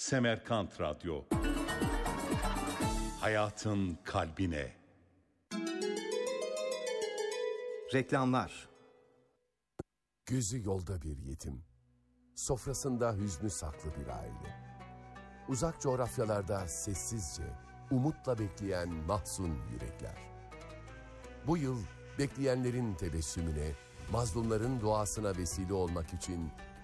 Semerkant Radyo. Hayatın kalbine. Reklamlar. Gözü yolda bir yetim, sofrasında hüznü saklı bir aile. Uzak coğrafyalarda sessizce, umutla bekleyen mahzun yürekler. Bu yıl bekleyenlerin tebessümüne, mazlumların duasına vesile olmak için